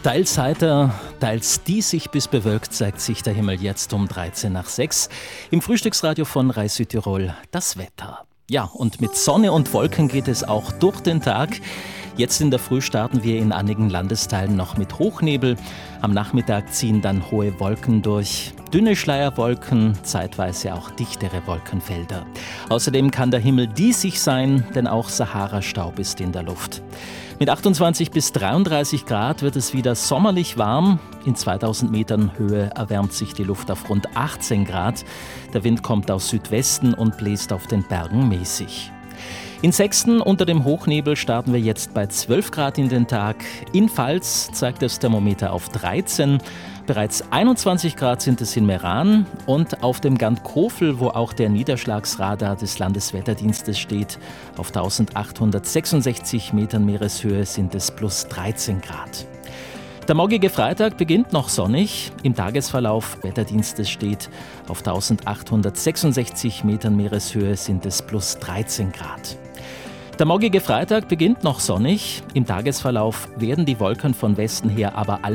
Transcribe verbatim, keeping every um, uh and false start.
Teils heiter, teils diesig bis bewölkt zeigt sich der Himmel jetzt um dreizehn nach sechs. Im Frühstücksradio von Rai Südtirol das Wetter. Ja, und mit Sonne und Wolken geht es auch durch den Tag. Jetzt in der Früh starten wir in einigen Landesteilen noch mit Hochnebel. Am Nachmittag ziehen dann hohe Wolken durch. Dünne Schleierwolken, zeitweise auch dichtere Wolkenfelder. Außerdem kann der Himmel diesig sein, denn auch Sahara-Staub ist in der Luft. Mit achtundzwanzig bis dreiunddreißig Grad wird es wieder sommerlich warm. In zweitausend Metern Höhe erwärmt sich die Luft auf rund achtzehn Grad. Der Wind kommt aus Südwesten und bläst auf den Bergen mäßig. In Sexten unter dem Hochnebel starten wir jetzt bei zwölf Grad in den Tag. In Pfalz zeigt das Thermometer auf dreizehn. Bereits einundzwanzig Grad sind es in Meran und auf dem Gant Kofel, wo auch der Niederschlagsradar des Landeswetterdienstes steht, auf eintausendachthundertsechsundsechzig Metern Meereshöhe sind es plus dreizehn Grad. Der morgige Freitag beginnt noch sonnig. Im Tagesverlauf Wetterdienstes steht, auf eintausendachthundertsechsundsechzig Metern Meereshöhe sind es plus dreizehn Grad. Der morgige Freitag beginnt noch sonnig. Im Tagesverlauf werden die Wolken von Westen her aber